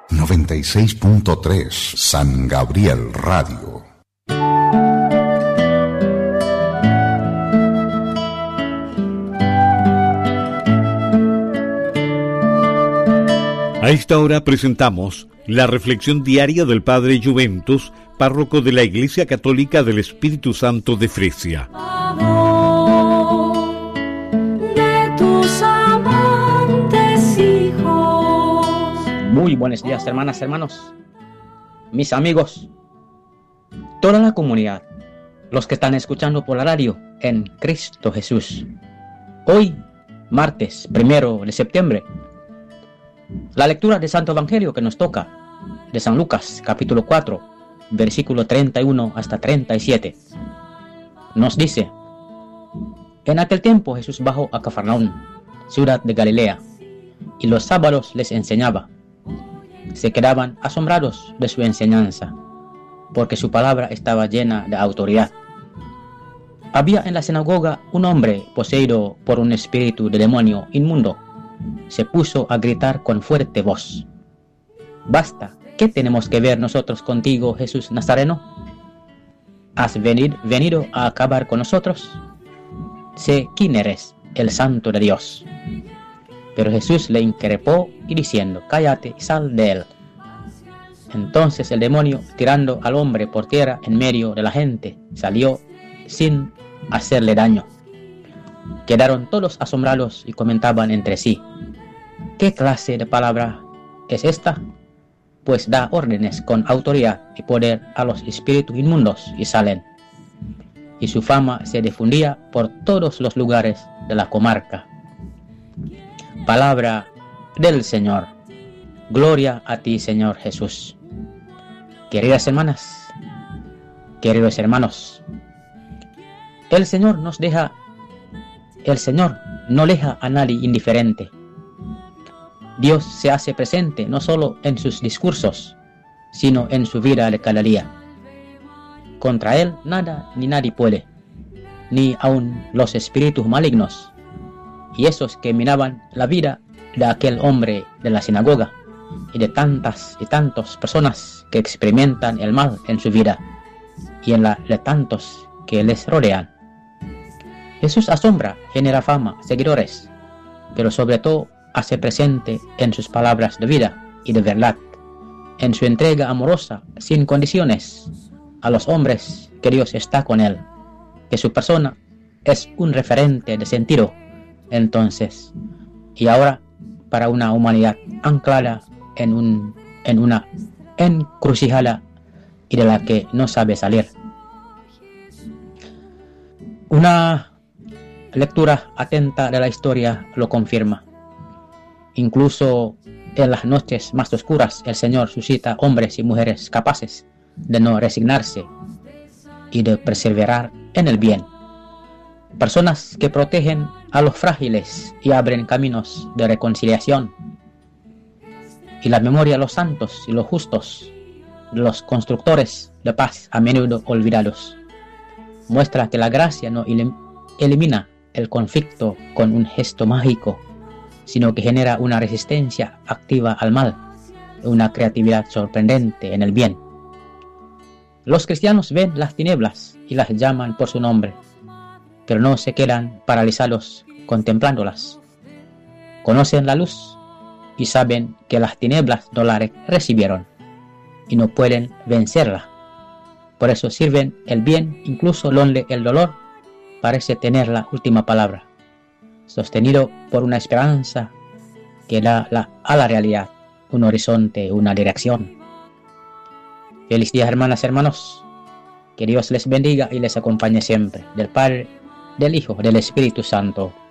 96.3 San Gabriel Radio. A esta hora presentamos la reflexión diaria del Padre Juventus, párroco de la Iglesia Católica del Espíritu Santo de Fresia. Muy buenos días, hermanas, hermanos, mis amigos, toda la comunidad, los que están escuchando por la radio en Cristo Jesús. Hoy, martes 1 de septiembre, la lectura del Santo Evangelio que nos toca, de San Lucas, capítulo 4, versículo 31 hasta 37, nos dice: En aquel tiempo Jesús bajó a Cafarnaún, ciudad de Galilea, y los sábados les enseñaba. Se quedaban asombrados de su enseñanza, porque su palabra estaba llena de autoridad. Había en la sinagoga un hombre poseído por un espíritu de demonio inmundo. Se puso a gritar con fuerte voz: «Basta, ¿qué tenemos que ver nosotros contigo, Jesús Nazareno? ¿Has venido a acabar con nosotros? Sé quién eres, el Santo de Dios». Pero Jesús le increpó y diciendo: «Cállate y sal de él». Entonces el demonio, tirando al hombre por tierra en medio de la gente, salió sin hacerle daño. Quedaron todos asombrados y comentaban entre sí: «¿Qué clase de palabra es esta? Pues da órdenes con autoridad y poder a los espíritus inmundos y salen». Y su fama se difundía por todos los lugares de la comarca. Palabra del Señor. Gloria a ti, Señor Jesús. Queridas hermanas, queridos hermanos, el Señor no deja a nadie indiferente. Dios se hace presente no solo en sus discursos, sino en su vida de cada día. Contra Él nada ni nadie puede, ni aun los espíritus malignos, y esos que minaban la vida de aquel hombre de la sinagoga, y de tantas y tantas personas que experimentan el mal en su vida, y en la de tantos que les rodean. Jesús asombra, genera fama, seguidores, pero sobre todo hace presente en sus palabras de vida y de verdad, en su entrega amorosa, sin condiciones, a los hombres que Dios está con él, que su persona es un referente de sentido, entonces y ahora, para una humanidad anclada en una encrucijada y de la que no sabe salir. Una lectura atenta de la historia lo confirma. Incluso en las noches más oscuras, el Señor suscita hombres y mujeres capaces de no resignarse y de perseverar en el bien. Personas que protegen a los frágiles y abren caminos de reconciliación. Y la memoria de los santos y los justos, de los constructores de paz a menudo olvidados, muestra que la gracia no elimina el conflicto con un gesto mágico, sino que genera una resistencia activa al mal, una creatividad sorprendente en el bien. Los cristianos ven las tinieblas y las llaman por su nombre, pero no se quedan paralizados contemplándolas. Conocen la luz y saben que las tinieblas no la recibieron y no pueden vencerla. Por eso sirven el bien incluso donde el dolor parece tener la última palabra, sostenido por una esperanza que da a la realidad un horizonte, una dirección. Feliz día, hermanas, hermanos. Que Dios les bendiga y les acompañe siempre. Del Padre, del Hijo, del Espíritu Santo.